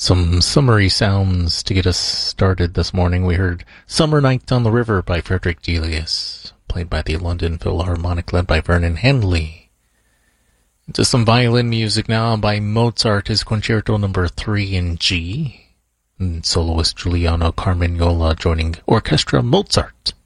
Some summery sounds to get us started this morning. We heard Summer Night on the River by Frederick Delius, played by the London Philharmonic, led by Vernon Handley. Into some violin music now by Mozart, his Concerto No. 3 in G, and soloist Giuliano Carmignola joining Orchestra Mozart.